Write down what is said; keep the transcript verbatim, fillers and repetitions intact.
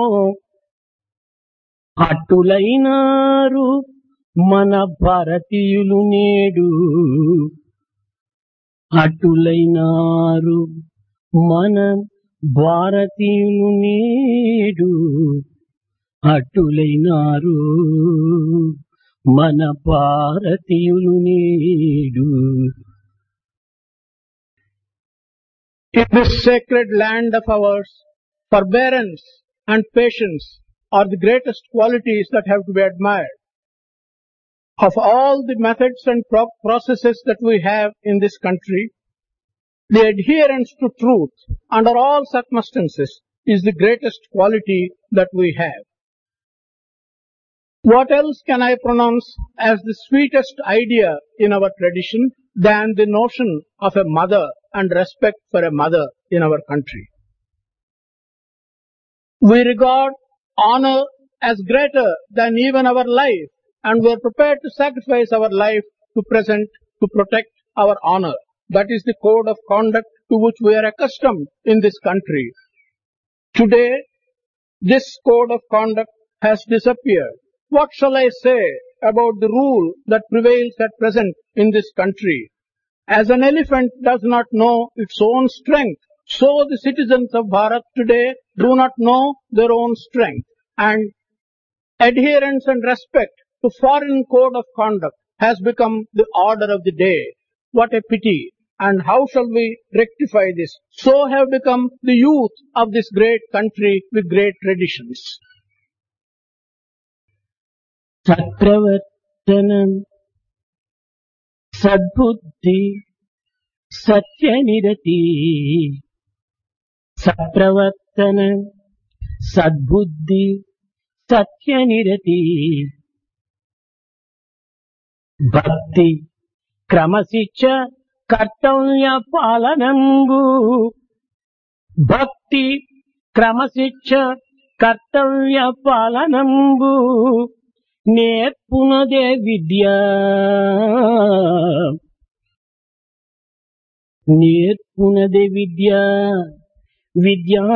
అట్టులైనారు మన భారతీయులు నేడు, అట్టులైనారు మన భారతీయులు నేడు, అట్టులైనారు మన భారతీయులు నేడు. In this sacred land of ours, forbearance and patience are the greatest qualities that have to be admired. Of all the methods and pro- processes that we have in this country, the adherence to truth under all circumstances is the greatest quality that we have. What else can I pronounce as the sweetest idea in our tradition than the notion of a mother and respect for a mother in our country? We regard honor as greater than even our life, and we are prepared to sacrifice our life to present, to protect our honor. That is the code of conduct to which we are accustomed in this country. Today, this code of conduct has disappeared. What shall I say about the rule that prevails at present in this country? As an elephant does not know its own strength, so the citizens of Bharat today do not know their own strength. And adherence and respect to foreign code of conduct has become the order of the day. What a pity. And how shall we rectify this? So have become the youth of this great country with great traditions. సత్ప్రవర్తనం సద్బుద్ధి సత్యనిరతి, సత్ప్రవర్తన సద్బుద్ధి సత్యనిరతి, భక్తి క్రమశిక్ష కర్తవ్య పాలనంబు, భక్తి క్రమశిక్ష కర్తవ్య పాలనంబు నేర్పునదే విద్య, నేర్పునదే విద్య, విద్యా